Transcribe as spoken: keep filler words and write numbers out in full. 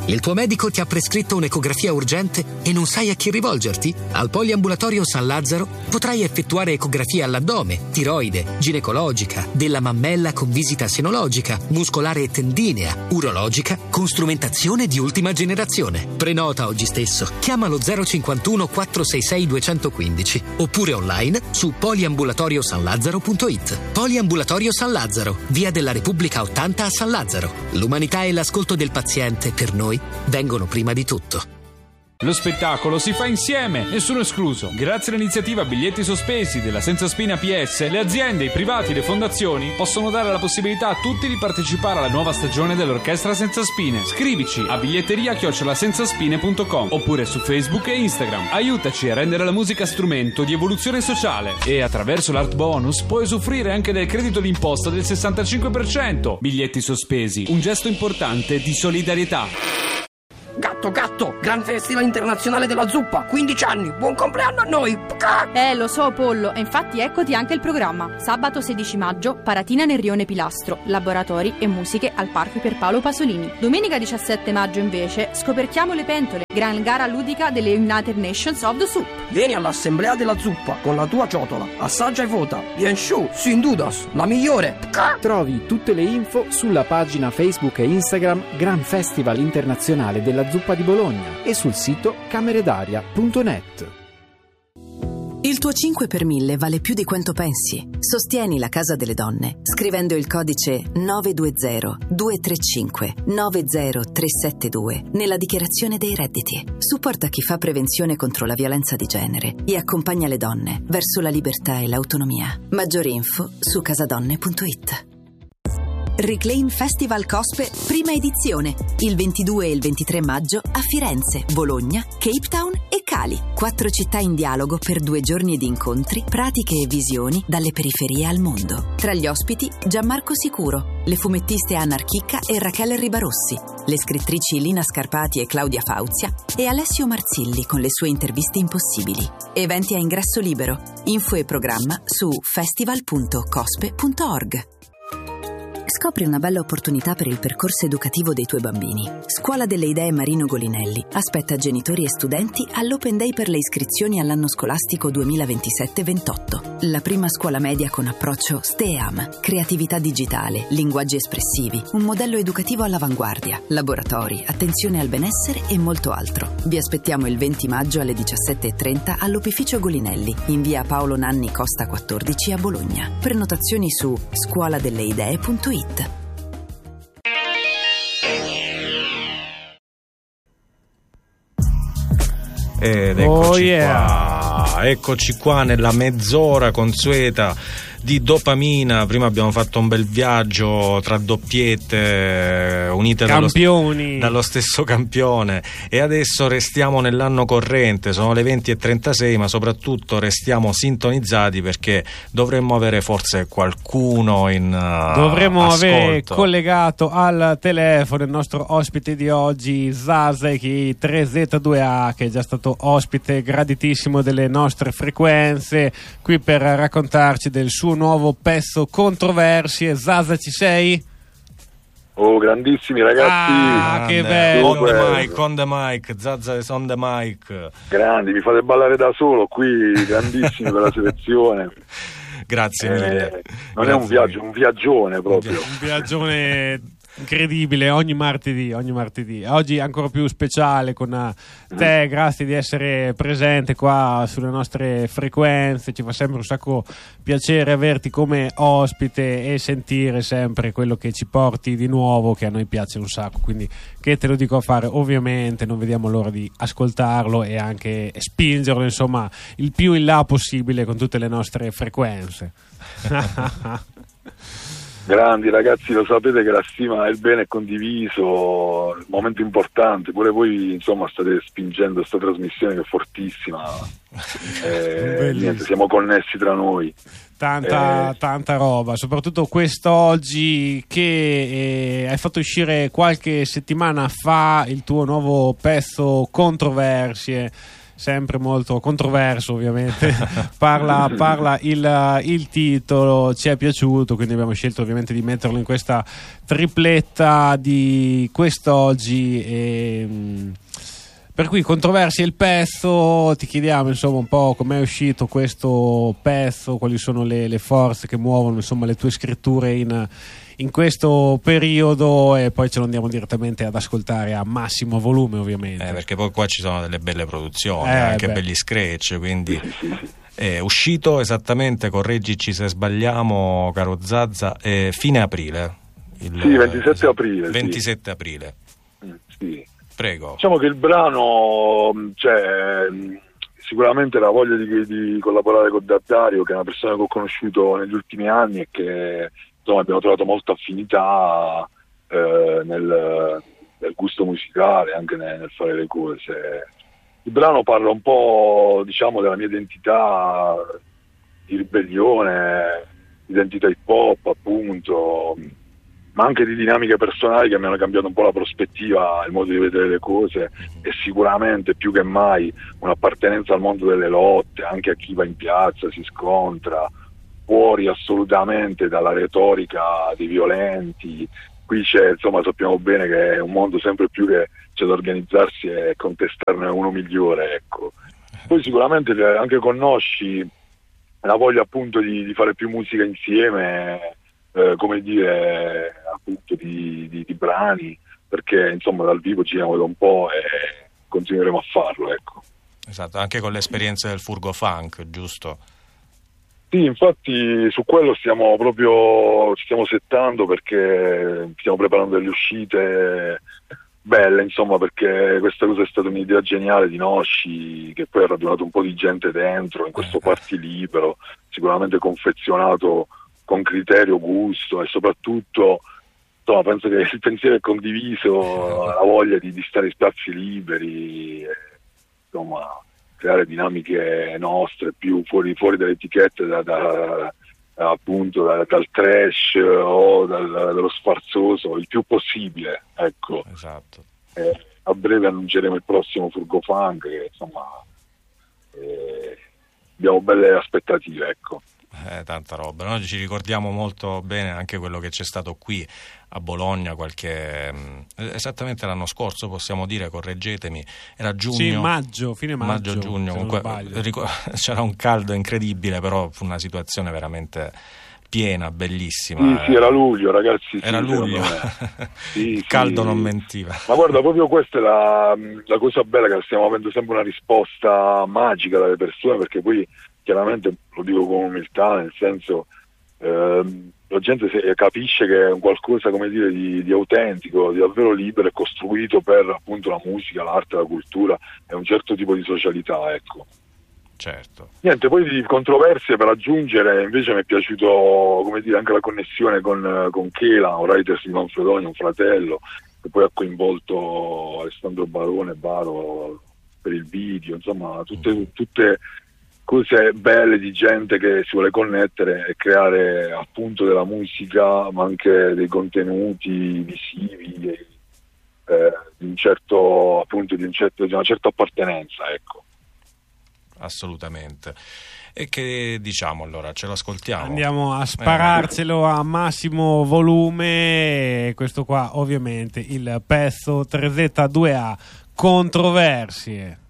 Il tuo medico ti ha prescritto un'ecografia urgente e non sai a chi rivolgerti? Al Poliambulatorio San Lazzaro potrai effettuare ecografia all'addome, tiroide, ginecologica, della mammella con visita senologica, muscolare e tendinea, urologica, con strumentazione di ultima generazione. Prenota oggi stesso. Chiama lo zero cinquantuno quattrocentosessantasei duecentoquindici oppure online su poliambulatorio san lazzaro punto it. Poliambulatorio San Lazzaro, via della Repubblica ottanta a San Lazzaro. L'umanità e l'ascolto del paziente per noi vengono prima di tutto. Lo spettacolo si fa insieme, nessuno escluso. Grazie all'iniziativa Biglietti Sospesi della Senza Spina P S, le aziende, i privati e le fondazioni possono dare la possibilità a tutti di partecipare alla nuova stagione dell'Orchestra Senza Spine. Scrivici a biglietteria chiocciola senzaspine punto com oppure su Facebook e Instagram. Aiutaci a rendere la musica strumento di evoluzione sociale e attraverso l'Art Bonus puoi usufruire anche del credito d'imposta del sessantacinque per cento. Biglietti Sospesi, un gesto importante di solidarietà. Gatto, gatto, Gran Festival Internazionale della Zuppa, quindici anni, buon compleanno a noi! Eh, lo so, Pollo, e infatti eccoti anche il programma. Sabato sedici maggio, paratina nel rione Pilastro, laboratori e musiche al Parco Pierpaolo Pasolini. Domenica diciassette maggio, invece, scoperchiamo le pentole, gran gara ludica delle United Nations of the Soup. Vieni all'Assemblea della Zuppa con la tua ciotola, assaggia e vota. Bien su, sin dudas, la migliore! Trovi tutte le info sulla pagina Facebook e Instagram Gran Festival Internazionale della Zuppa di Bologna e sul sito cameredaria punto net. Il tuo cinque per mille vale più di quanto pensi. Sostieni la Casa delle Donne scrivendo il codice nove due zero due tre cinque nove zero tre sette due nella dichiarazione dei redditi. Supporta chi fa prevenzione contro la violenza di genere e accompagna le donne verso la libertà e l'autonomia. Maggiori info su casadonne punto it. Reclaim Festival Cospe, prima edizione, il ventidue e il ventitré maggio a Firenze, Bologna, Cape Town e Cali. Quattro città in dialogo per due giorni di incontri, pratiche e visioni dalle periferie al mondo. Tra gli ospiti Gianmarco Sicuro, le fumettiste Anna Archicca e Rachele Ribarossi, le scrittrici Lina Scarpati e Claudia Fauzia e Alessio Marzilli con le sue interviste impossibili. Eventi a ingresso libero. Info e programma su festival punto cospe punto org. Scopri una bella opportunità per il percorso educativo dei tuoi bambini. Scuola delle Idee Marino Golinelli aspetta genitori e studenti all'Open Day per le iscrizioni all'anno scolastico duemilaventisette ventotto. La prima scuola media con approccio STEAM, creatività digitale, linguaggi espressivi, un modello educativo all'avanguardia, laboratori, attenzione al benessere e molto altro. Vi aspettiamo il venti maggio alle diciassette e trenta all'Opificio Golinelli, in via Paolo Nanni Costa quattordici a Bologna. Prenotazioni su scuola delle idee punto it. Ed eccoci oh yeah. qua, eccoci qua nella mezz'ora consueta di dopamina. Prima abbiamo fatto un bel viaggio tra doppiette unite dallo, dallo stesso campione e adesso restiamo nell'anno corrente. Sono le venti e trentasei, ma soprattutto restiamo sintonizzati perché dovremmo avere forse qualcuno in uh, dovremmo ascolto. avere collegato al telefono il nostro ospite di oggi, Zasek tre Z due A, che è già stato ospite graditissimo delle nostre frequenze qui per raccontarci del suo nuovo pezzo Controversie. Zaza, ci sei? Oh, grandissimi ragazzi! Ah, Grande. che bello! On the mic, on the mic, Zaza is on the mic. Grandi, mi fate ballare da solo qui, grandissimi per la selezione. Grazie eh, mille. Non Grazie è un viaggio, un viaggione proprio. Un viaggione incredibile ogni martedì, ogni martedì. Oggi ancora più speciale con te, grazie di essere presente qua sulle nostre frequenze. Ci fa sempre un sacco piacere averti come ospite e sentire sempre quello che ci porti di nuovo, che a noi piace un sacco, quindi che te lo dico a fare, ovviamente non vediamo l'ora di ascoltarlo e anche spingerlo insomma il più in là possibile con tutte le nostre frequenze. Grandi ragazzi, lo sapete che la stima e il bene è condiviso, un momento importante, pure voi insomma state spingendo questa trasmissione che è fortissima, eh, niente, siamo connessi tra noi. Tanta, eh. tanta roba, soprattutto quest'oggi che eh, hai fatto uscire qualche settimana fa il tuo nuovo pezzo Controversie. sempre molto controverso ovviamente. parla, parla il, il titolo, ci è piaciuto, quindi abbiamo scelto ovviamente di metterlo in questa tripletta di quest'oggi. E, per cui controversia il pezzo, ti chiediamo insomma un po' com'è uscito questo pezzo, quali sono le, le forze che muovono insomma le tue scritture in, in questo periodo, e poi ce lo andiamo direttamente ad ascoltare a massimo volume ovviamente. Eh, perché poi qua ci sono delle belle produzioni, eh, anche beh. belli scratch, quindi è uscito esattamente, correggici se sbagliamo caro Zazza, eh, fine aprile. Il, sì, ventisette aprile. ventisette sì. aprile. Sì. Prego. Diciamo che il brano, cioè, sicuramente la voglia di, di collaborare con Daddario, che è una persona che ho conosciuto negli ultimi anni e che insomma abbiamo trovato molta affinità eh, nel, nel gusto musicale, anche nel, nel fare le cose. Il brano parla un po', diciamo, della mia identità di ribellione, identità hip hop appunto, ma anche di dinamiche personali che mi hanno cambiato un po' la prospettiva, il modo di vedere le cose, e sicuramente più che mai un'appartenenza al mondo delle lotte, anche a chi va in piazza, si scontra, fuori assolutamente dalla retorica dei violenti. Qui c'è, insomma, sappiamo bene che è un mondo sempre più che c'è da organizzarsi e contestarne uno migliore, ecco. Poi sicuramente anche conosci la voglia appunto di, di fare più musica insieme, Eh, come dire, appunto di, di, di brani, perché insomma dal vivo giriamo da un po' e continueremo a farlo, ecco. Esatto, anche con l'esperienza del Furgo Funk, giusto? Sì, infatti su quello stiamo proprio, ci stiamo settando, perché stiamo preparando delle uscite belle, insomma, perché questa cosa è stata un'idea geniale di Nosci, che poi ha radunato un po' di gente dentro in questo party libero, sicuramente confezionato con criterio, gusto, e soprattutto insomma penso che il pensiero è condiviso, la voglia di, di stare in spazi liberi, e, insomma creare dinamiche nostre più fuori, fuori dalle etichette, da, da, appunto da, dal trash o dal, dallo sfarzoso, il più possibile, ecco. Esatto. Eh, a breve annunceremo il prossimo Furgo Funk, che insomma eh, abbiamo belle aspettative, ecco. Eh, tanta roba. Noi ci ricordiamo molto bene anche quello che c'è stato qui a Bologna qualche esattamente l'anno scorso, possiamo dire, correggetemi, era giugno, sì, maggio, fine maggio, maggio giugno, comunque, c'era un caldo incredibile, però fu una situazione veramente piena, bellissima. Sì, sì, era luglio, ragazzi. Era sì, luglio. Sì, il caldo sì. non mentiva. Ma guarda, proprio questa è la, la cosa bella, che stiamo avendo sempre una risposta magica dalle persone, perché poi chiaramente lo dico con umiltà, nel senso ehm, la gente se, capisce che è un qualcosa, come dire, di, di autentico, di davvero libero e costruito per appunto la musica, l'arte, la cultura e un certo tipo di socialità, ecco. Certo. Niente, poi di controversie per aggiungere, invece mi è piaciuto, come dire, anche la connessione con, con Chela, un writer di Manfredonia, un fratello, che poi ha coinvolto Alessandro Barone Baro per il video, insomma tutte, tutte cose belle di gente che si vuole connettere e creare appunto della musica, ma anche dei contenuti visivi, eh, di un certo, appunto di, un certo, di una certa appartenenza, ecco. Assolutamente. E che diciamo allora? Ce lo ascoltiamo? Andiamo a spararcelo a massimo volume. Questo qua ovviamente il pezzo tre Z due A, Controversie.